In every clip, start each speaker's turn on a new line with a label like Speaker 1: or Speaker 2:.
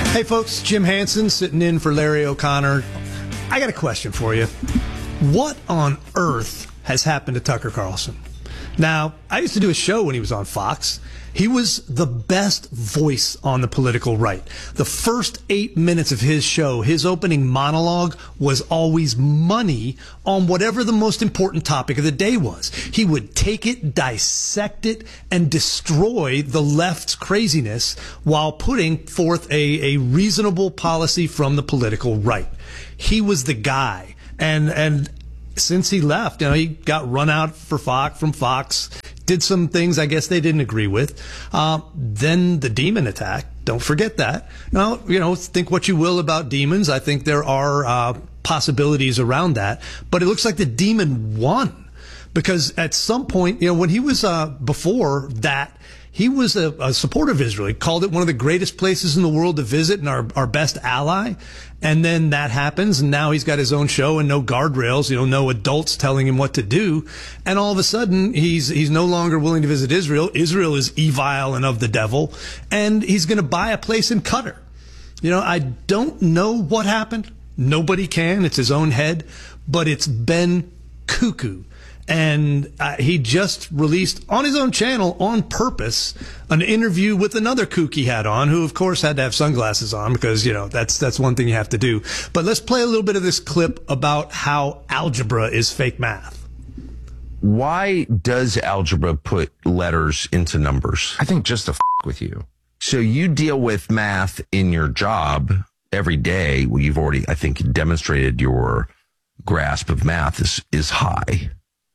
Speaker 1: Hey folks, Jim Hansen sitting in for Larry O'Connor. I got a question for you. What on earth has happened to Tucker Carlson? Now, I used to do a show when he was on Fox. He was the best voice on the political right. The first 8 minutes of his show, his opening monologue was always money on whatever the most important topic of the day was. He would take it, dissect it, and destroy the left's craziness while putting forth a reasonable policy from the political right. He was the guy. And since he left, he got run out from Fox, did some things I guess they didn't agree with. Then the demon attack. Don't forget that. Now, think what you will about demons. I think there are possibilities around that. But it looks like the demon won. Because at some point, when he was before that, he was a supporter of Israel. He called it one of the greatest places in the world to visit and our best ally. And then that happens, and now he's got his own show and no guardrails, no adults telling him what to do. And all of a sudden, he's no longer willing to visit Israel. Israel is evil and of the devil, and he's going to buy a place in Qatar. I don't know what happened. Nobody can. It's his own head, but it's been cuckoo. And he just released on his own channel on purpose an interview with another kook he had on, who, of course, had to have sunglasses on because, that's one thing you have to do. But let's play a little bit of this clip about how algebra is fake math.
Speaker 2: Why does algebra put letters into numbers?
Speaker 3: I think just to with you.
Speaker 2: So you deal with math in your job every day. Well, you've already, I think, demonstrated your grasp of math is high.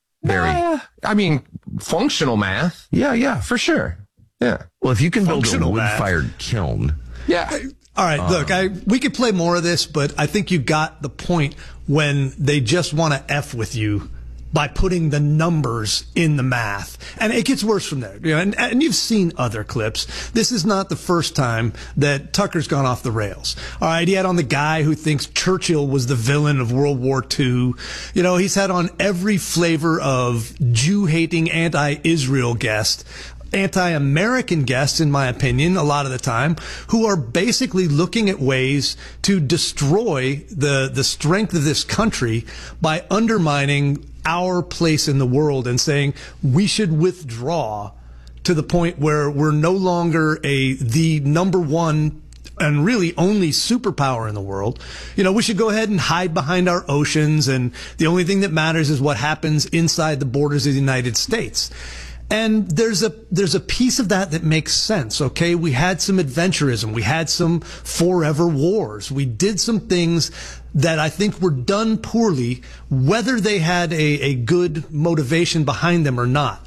Speaker 3: Functional math.
Speaker 2: Yeah.
Speaker 3: For sure. Yeah.
Speaker 2: Well, if you can build a
Speaker 1: Functional
Speaker 2: wood-fired kiln.
Speaker 3: Yeah.
Speaker 1: All right, look, we could play more of this, but I think you got the point when they just want to F with you by putting the numbers in the math. And it gets worse from there. And you've seen other clips. This is not the first time that Tucker's gone off the rails. All right, he had on the guy who thinks Churchill was the villain of World War II. He's had on every flavor of Jew-hating anti-Israel guest, anti-American guests, in my opinion, a lot of the time, who are basically looking at ways to destroy the strength of this country by undermining our place in the world and saying we should withdraw to the point where we're no longer the number one and really only superpower in the world. We should go ahead and hide behind our oceans, and the only thing that matters is what happens inside the borders of the United States. And there's a piece of that makes sense, okay? We had some adventurism. We had some forever wars. We did some things that I think were done poorly, whether they had a good motivation behind them or not.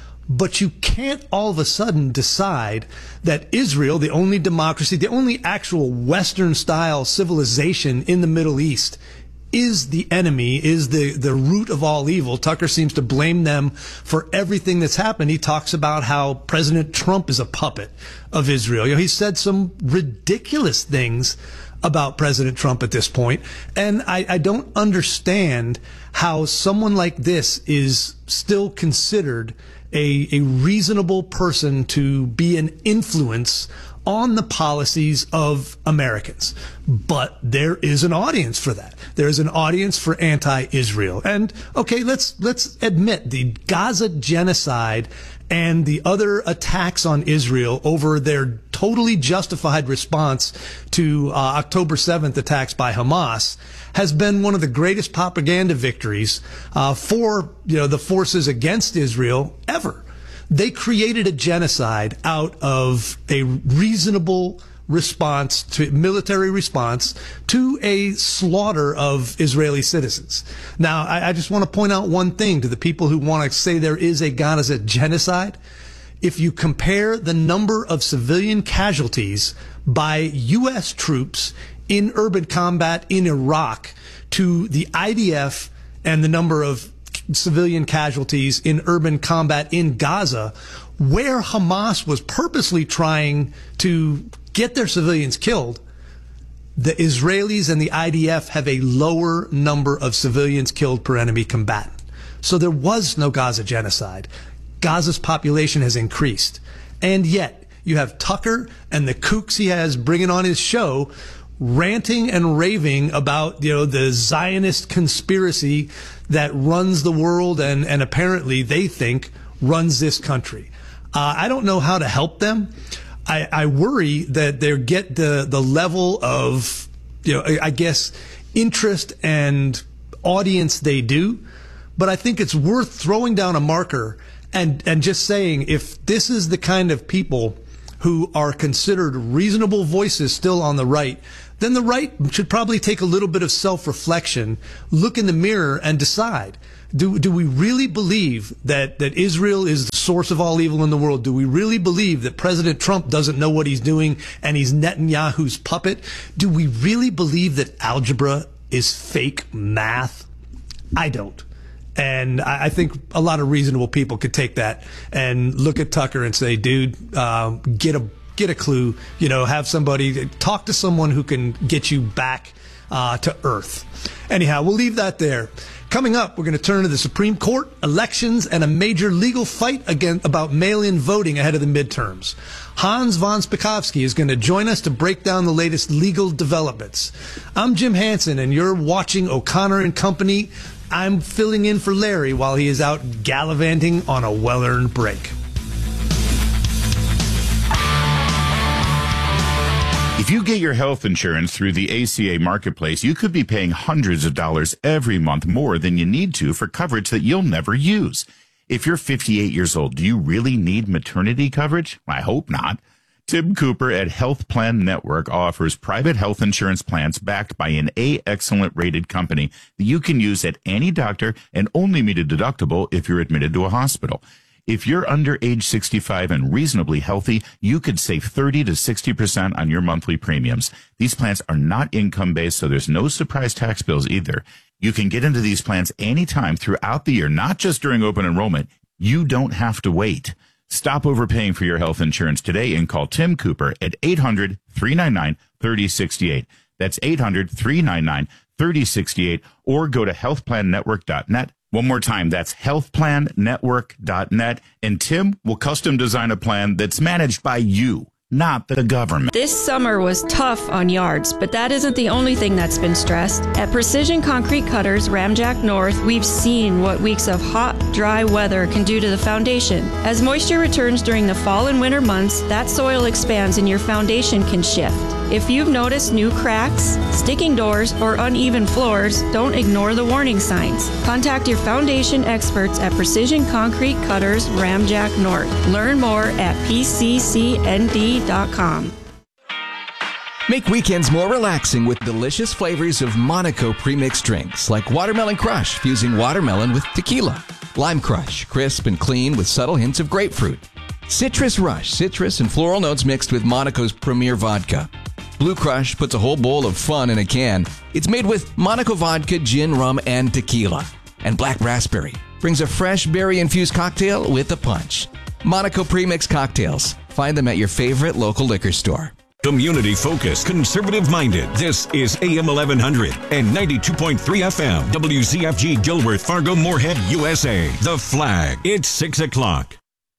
Speaker 1: But you can't all of a sudden decide that Israel, the only democracy, the only actual Western-style civilization in the Middle East, is the enemy, is the root of all evil. Tucker seems to blame them for everything that's happened. He talks about how President Trump is a puppet of Israel. He said some ridiculous things about President Trump at this point. And I don't understand how someone like this is still considered a reasonable person to be an influence on the policies of Americans. But there is an audience for that. There's an audience for anti-Israel. And okay, let's admit the Gaza genocide and the other attacks on Israel over their totally justified response to October 7th attacks by Hamas has been one of the greatest propaganda victories for the forces against Israel ever. They created a genocide out of a reasonable response to military response to a slaughter of Israeli citizens. Now, I just want to point out one thing to the people who want to say there is a Gaza genocide. If you compare the number of civilian casualties by U.S. troops in urban combat in Iraq to the IDF and the number of civilian casualties in urban combat in Gaza, where Hamas was purposely trying to get their civilians killed, the Israelis and the IDF have a lower number of civilians killed per enemy combatant. So there was no Gaza genocide. Gaza's population has increased. And yet, you have Tucker and the kooks he has bringing on his show ranting and raving about, the Zionist conspiracy that runs the world and apparently they think runs this country. I don't know how to help them. I worry that they get the level of, I guess, interest and audience they do. But I think it's worth throwing down a marker and just saying, if this is the kind of people who are considered reasonable voices still on the right, then the right should probably take a little bit of self-reflection, look in the mirror and decide, do we really believe that Israel is the source of all evil in the world? Do we really believe that President Trump doesn't know what he's doing and he's Netanyahu's puppet? Do we really believe that algebra is fake math? I don't. And I think a lot of reasonable people could take that and look at Tucker and say, dude, get a clue, have somebody, talk to someone who can get you back to earth. Anyhow, we'll leave that there. Coming up, we're going to turn to the Supreme Court, elections, and a major legal fight again about mail-in voting ahead of the midterms. Hans von Spakovsky is going to join us to break down the latest legal developments. I'm Jim Hansen, and you're watching O'Connor and Company. I'm filling in for Larry while he is out gallivanting on a well-earned break.
Speaker 4: If you get your health insurance through the ACA Marketplace, you could be paying hundreds of dollars every month more than you need to for coverage that you'll never use. If you're 58 years old, do you really need maternity coverage? I hope not. Tim Cooper at Health Plan Network offers private health insurance plans backed by an A-Excellent rated company that you can use at any doctor and only meet a deductible if you're admitted to a hospital. If you're under age 65 and reasonably healthy, you could save 30 to 60% on your monthly premiums. These plans are not income-based, so there's no surprise tax bills either. You can get into these plans anytime throughout the year, not just during open enrollment. You don't have to wait. Stop overpaying for your health insurance today and call Tim Cooper at 800-399-3068. That's 800-399-3068, or go to healthplannetwork.net. One more time, that's healthplannetwork.net, and Tim will custom design a plan that's managed by you, not the government.
Speaker 5: This summer was tough on yards, but that isn't the only thing that's been stressed. At Precision Concrete Cutters, Ramjack North, we've seen what weeks of hot, dry weather can do to the foundation. As moisture returns during the fall and winter months, that soil expands and your foundation can shift. If you've noticed new cracks, sticking doors, or uneven floors, don't ignore the warning signs. Contact your foundation experts at Precision Concrete Cutters, Ramjack North. Learn more at pccnd.com.
Speaker 6: Make weekends more relaxing with delicious flavors of Monaco premixed drinks like Watermelon Crush, fusing watermelon with tequila. Lime Crush, crisp and clean with subtle hints of grapefruit. Citrus Rush, citrus and floral notes mixed with Monaco's premier vodka. Blue Crush puts a whole bowl of fun in a can. It's made with Monaco vodka, gin, rum, and tequila. And Black Raspberry brings a fresh berry-infused cocktail with a punch. Monaco Premix Cocktails. Find them at your favorite local liquor store.
Speaker 7: Community-focused, conservative-minded. This is AM 1100 and 92.3 FM. WZFG Gilworth, Fargo, Moorhead, USA. The Flag. It's 6 o'clock.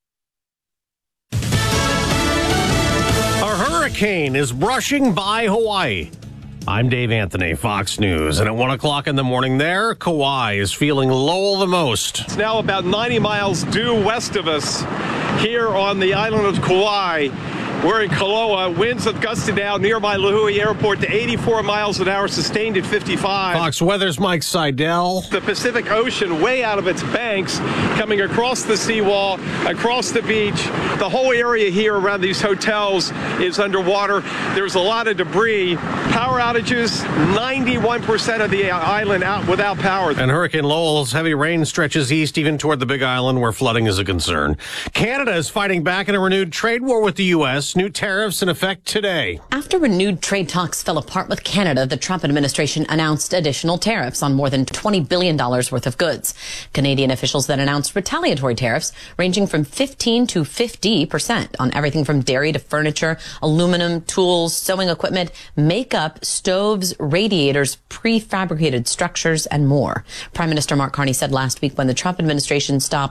Speaker 8: A hurricane is brushing by Hawaii. I'm Dave Anthony, Fox News. And at 1 o'clock in the morning there, Kauai is feeling Lowell the most.
Speaker 9: It's now about 90 miles due west of us here on the island of Kauai. We're in Kaloa. Winds have gusted down nearby Lihue Airport to 84 miles an hour, sustained at 55.
Speaker 8: Fox Weather's Mike Seidel.
Speaker 9: The Pacific Ocean way out of its banks, coming across the seawall, across the beach. The whole area here around these hotels is underwater. There's a lot of debris. Power outages, 91% of the island out without power.
Speaker 8: And Hurricane Lowell's heavy rain stretches east even toward the Big Island, where flooding is a concern. Canada is fighting back in a renewed trade war with the U.S. New tariffs in effect today.
Speaker 10: After renewed trade talks fell apart with Canada, the Trump administration announced additional tariffs on more than $20 billion worth of goods. Canadian officials then announced retaliatory tariffs ranging from 15 to 50% on everything from dairy to furniture, aluminum, tools, sewing equipment, makeup, stoves, radiators, prefabricated structures, and more. Prime Minister Mark Carney said last week when the Trump administration stops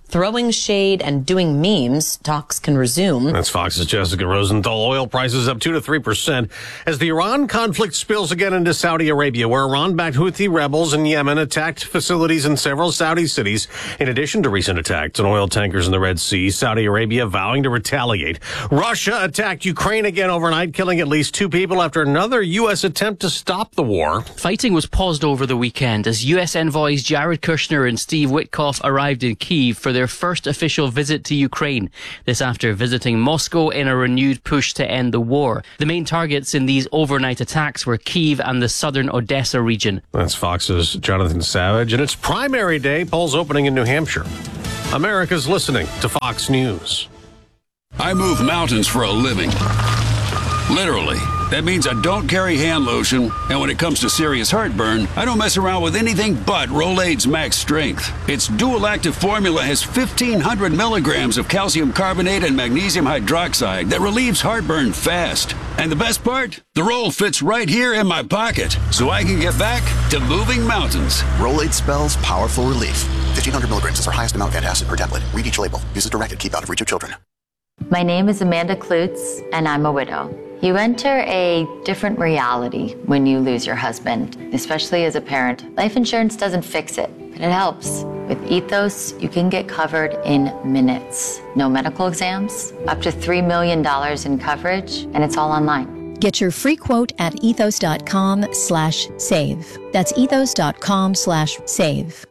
Speaker 10: throwing shade and doing memes, talks can resume.
Speaker 8: That's Fox's Jessica Rosenthal. Oil prices up 2 to 3% as the Iran conflict spills again into Saudi Arabia, where Iran-backed Houthi rebels in Yemen attacked facilities in several Saudi cities. In addition to recent attacks on oil tankers in the Red Sea, Saudi Arabia vowing to retaliate. Russia attacked Ukraine again overnight, killing at least 2 people after another U.S. attempt to stop the war.
Speaker 11: Fighting was paused over the weekend as U.S. envoys Jared Kushner and Steve Witkoff arrived in Kyiv for their first official visit to Ukraine. This after visiting Moscow in a renewed push to end the war. The main targets in these overnight attacks were Kyiv and the southern Odessa region.
Speaker 8: That's Fox's Jonathan Savage, and it's primary day. Polls opening in New Hampshire. America's listening to Fox News.
Speaker 12: I move mountains for a living. Literally. That means I don't carry hand lotion, and when it comes to serious heartburn, I don't mess around with anything but Rolaids Max Strength. Its dual-active formula has 1,500 milligrams of calcium carbonate and magnesium hydroxide that relieves heartburn fast. And the best part? The roll fits right here in my pocket, so I can get back to moving mountains.
Speaker 13: Rolaids spells powerful relief. 1,500 milligrams is our highest amount of antacid per tablet. Read each label. Use as directed. Keep out of reach of children.
Speaker 14: My name is Amanda Klutz, and I'm a widow. You enter a different reality when you lose your husband, especially as a parent. Life insurance doesn't fix it, but it helps. With Ethos, you can get covered in minutes. No medical exams, up to $3 million in coverage, and it's all online.
Speaker 15: Get your free quote at ethos.com/save. That's ethos.com/save.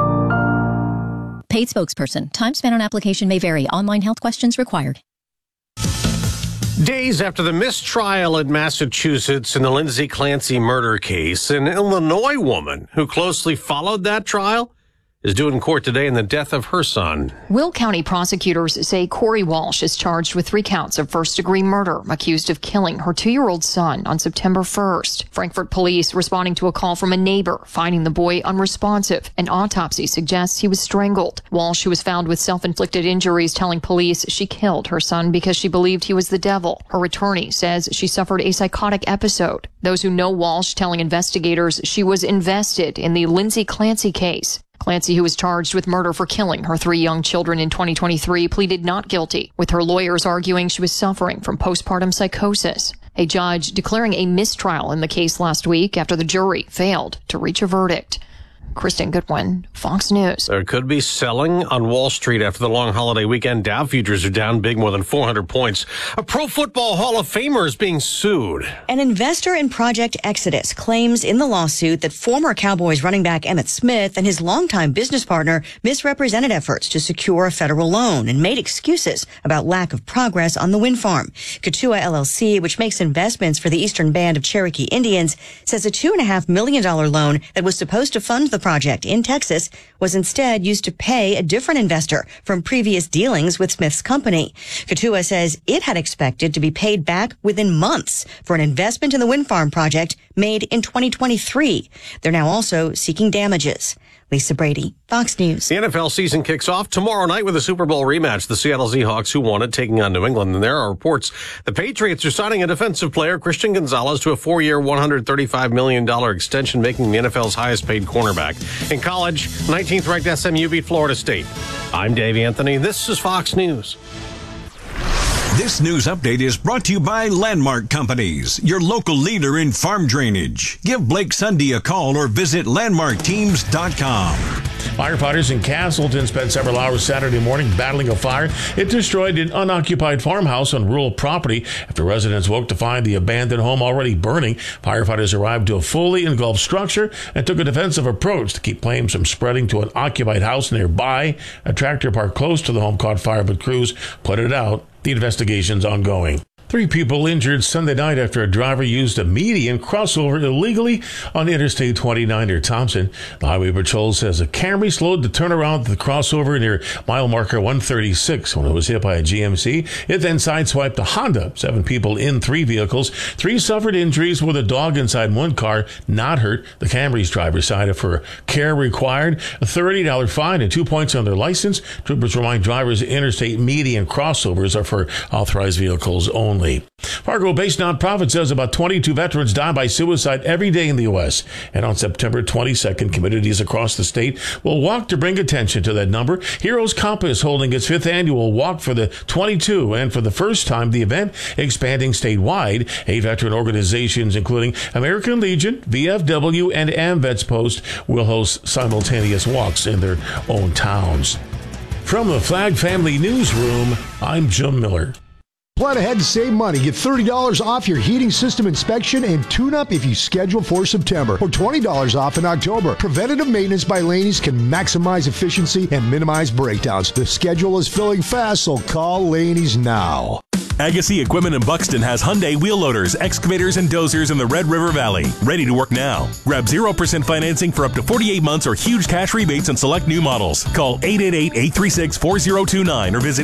Speaker 15: Paid spokesperson. Time spent on application may vary. Online health questions required.
Speaker 8: Days after the mistrial in Massachusetts in the Lindsay Clancy murder case, an Illinois woman who closely followed that trial is due in court today in the death of her son.
Speaker 16: Will County prosecutors say Corey Walsh is charged with 3 counts of first-degree murder, accused of killing her 2-year-old son on September 1st. Frankfort police responding to a call from a neighbor, finding the boy unresponsive. An autopsy suggests he was strangled. Walsh, who was found with self-inflicted injuries, telling police she killed her son because she believed he was the devil. Her attorney says she suffered a psychotic episode. Those who know Walsh telling investigators she was invested in the Lindsay Clancy case. Clancy, who was charged with murder for killing her 3 young children in 2023, pleaded not guilty, with her lawyers arguing she was suffering from postpartum psychosis. A judge declaring a mistrial in the case last week after the jury failed to reach a verdict. Kristen Goodwin, Fox News.
Speaker 8: There could be selling on Wall Street after the long holiday weekend. Dow futures are down big, more than 400 points. A Pro Football Hall of Famer is being sued.
Speaker 17: An investor in Project Exodus claims in the lawsuit that former Cowboys running back Emmitt Smith and his longtime business partner misrepresented efforts to secure a federal loan and made excuses about lack of progress on the wind farm. Katua LLC, which makes investments for the Eastern Band of Cherokee Indians, says a $2.5 million loan that was supposed to fund the project in Texas was instead used to pay a different investor from previous dealings with Smith's company. Katua says it had expected to be paid back within months for an investment in the wind farm project made in 2023. They're now also seeking damages. Lisa Brady, Fox News.
Speaker 8: The NFL season kicks off tomorrow night with a Super Bowl rematch. The Seattle Seahawks, who won it, taking on New England. And there are reports the Patriots are signing a defensive player, Christian Gonzalez, to a 4-year, $135 million extension, making the NFL's highest paid cornerback. In college, 19th ranked SMU beat Florida State. I'm Dave Anthony. This is Fox News.
Speaker 7: This news update is brought to you by Landmark Companies, your local leader in farm drainage. Give Blake Sunday a call or visit landmarkteams.com.
Speaker 18: Firefighters in Castleton spent several hours Saturday morning battling a fire. It destroyed an unoccupied farmhouse on rural property after residents woke to find the abandoned home already burning. Firefighters arrived to a fully engulfed structure and took a defensive approach to keep flames from spreading to an occupied house nearby. A tractor parked close to the home caught fire, but crews put it out. The investigation's ongoing. 3 people injured Sunday night after a driver used a median crossover illegally on Interstate 29 near Thompson. The Highway Patrol says a Camry slowed to turn around the crossover near mile marker 136 when it was hit by a GMC. It then sideswiped a Honda. 7 people in 3 vehicles. 3 suffered injuries with a dog inside 1 car not hurt. The Camry's driver cited for care required, a $30 fine and 2 points on their license. Troopers remind drivers interstate median crossovers are for authorized vehicles only. differently. Fargo-based nonprofit says about 22 veterans die by suicide every day in the U.S. And on September 22nd, communities across the state will walk to bring attention to that number. Heroes Compass holding its 5th annual Walk for the 22, and for the first time, the event expanding statewide. 8 veteran organizations, including American Legion, VFW, and AMVETS Post, will host simultaneous walks in their own towns. From the Flag Family Newsroom, I'm Jim Miller.
Speaker 19: Plan ahead to save money. Get $30 off your heating system inspection and tune-up if you schedule for September, or $20 off in October. Preventative maintenance by Laney's can maximize efficiency and minimize breakdowns. The schedule is filling fast, so call Laney's now.
Speaker 20: Agassi Equipment in Buxton has Hyundai wheel loaders, excavators, and dozers in the Red River Valley. Ready to work now. Grab 0% financing for up to 48 months or huge cash rebates on select new models. Call 888-836-4029 or visit